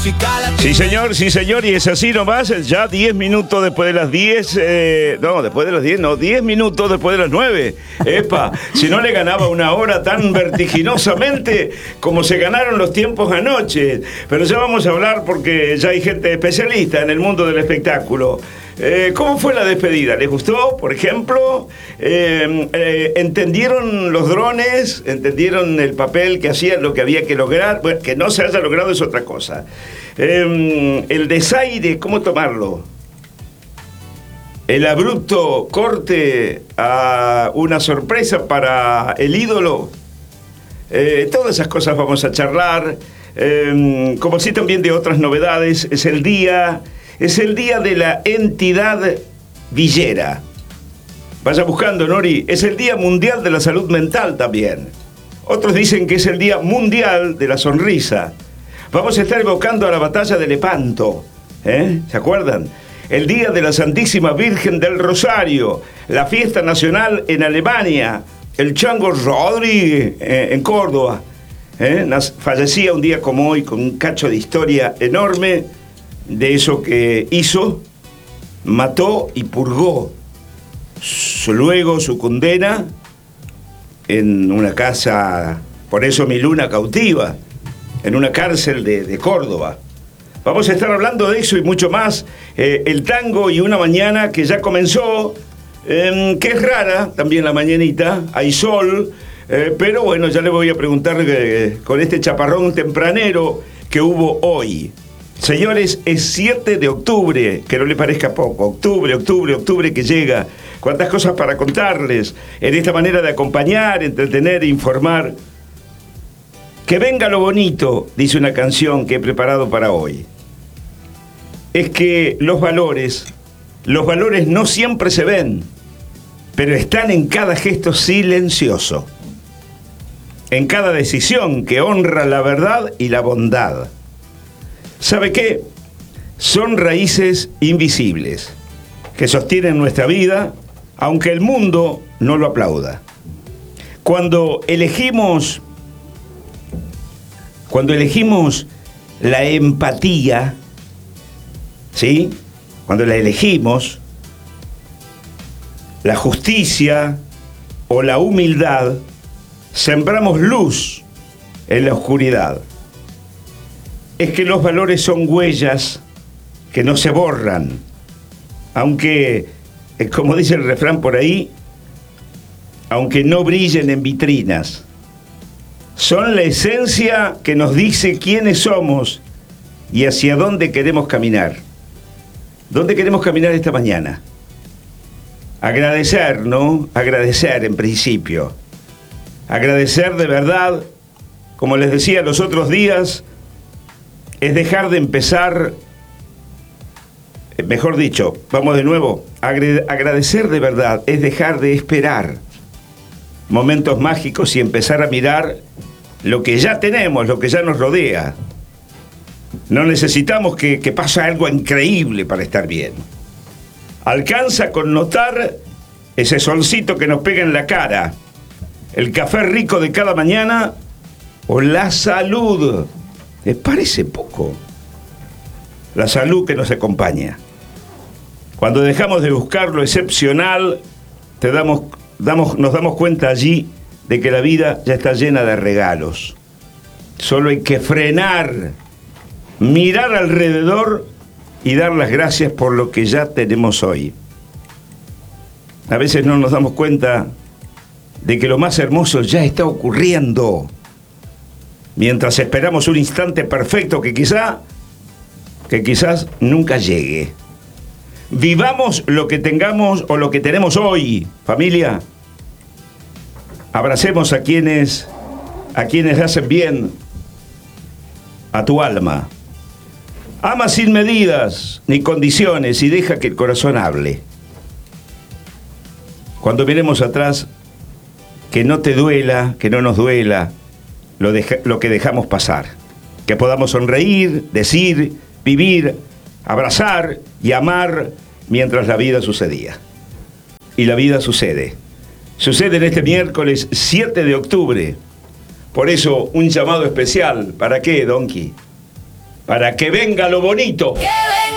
Sí señor, y es así nomás, ya 10 minutos después de las 10, después de las 10, 10 minutos después de las 9. Epa, si no le ganaba una hora tan vertiginosamente como se ganaron los tiempos anoche. Pero ya vamos a hablar porque ya hay gente especialista en el mundo del espectáculo. ¿Cómo fue la despedida? ¿Les gustó, por ejemplo? ¿Entendieron los drones? ¿Entendieron el papel que hacían, lo que había que lograr? Bueno, que no se haya logrado es otra cosa. El desaire, ¿cómo tomarlo? El abrupto corte a una sorpresa para el ídolo. Todas esas cosas vamos a charlar. Como así también de otras novedades. Es el día de la entidad villera. Vaya buscando, Nori. Es el Día Mundial de la Salud Mental también. Otros dicen que es el Día Mundial de la Sonrisa. Vamos a estar evocando a la batalla de Lepanto. ¿Se acuerdan? El Día de la Santísima Virgen del Rosario. La fiesta nacional en Alemania. El Chango Rodríguez en Córdoba. Fallecía un día como hoy con un cacho de historia enorme de eso que hizo, mató y purgó luego su condena en una casa, por eso mi luna cautiva, en una cárcel de Córdoba. Vamos a estar hablando de eso y mucho más. El tango y una mañana que ya comenzó, que es rara también la mañanita, hay sol, pero bueno, ya le voy a preguntar con este chaparrón tempranero que hubo hoy. Señores, es 7 de octubre, que no le parezca poco. Octubre que llega. Cuántas cosas para contarles en esta manera de acompañar, entretener e informar. Que venga lo bonito, dice una canción que he preparado para hoy. Es que los valores no siempre se ven, pero están en cada gesto silencioso, en cada decisión que honra la verdad y la bondad. ¿Sabe qué? Son raíces invisibles que sostienen nuestra vida, aunque el mundo no lo aplauda. Cuando elegimos la empatía, ¿sí? Cuando la elegimos, la justicia o la humildad, sembramos luz en la oscuridad. Es que los valores son huellas que no se borran, aunque, como dice el refrán por ahí, aunque no brillen en vitrinas. Son la esencia que nos dice quiénes somos y hacia dónde queremos caminar. ¿Dónde queremos caminar esta mañana? Agradecer, ¿no? Agradecer en principio. Agradecer de verdad, como les decía los otros días, es dejar de empezar, mejor dicho, vamos de nuevo, agradecer de verdad es dejar de esperar momentos mágicos y empezar a mirar lo que ya tenemos, lo que ya nos rodea. No necesitamos que pase algo increíble para estar bien. Alcanza con notar ese solcito que nos pega en la cara, el café rico de cada mañana o la salud. ¿Les parece poco? La salud que nos acompaña. Cuando dejamos de buscar lo excepcional, nos damos cuenta allí de que la vida ya está llena de regalos. Solo hay que frenar, mirar alrededor y dar las gracias por lo que ya tenemos hoy. A veces no nos damos cuenta de que lo más hermoso ya está ocurriendo. Mientras esperamos un instante perfecto que quizás nunca llegue. Vivamos lo que tengamos o lo que tenemos hoy, familia. Abracemos a quienes hacen bien a tu alma. Ama sin medidas ni condiciones y deja que el corazón hable. Cuando miremos atrás, que no te duela, que no nos duela lo que dejamos pasar. Que podamos sonreír, decir, vivir, abrazar y amar mientras la vida sucedía. Y la vida sucede. Sucede en este miércoles 7 de octubre. Por eso, un llamado especial. ¿Para qué, Donkey? para que venga lo bonito. Que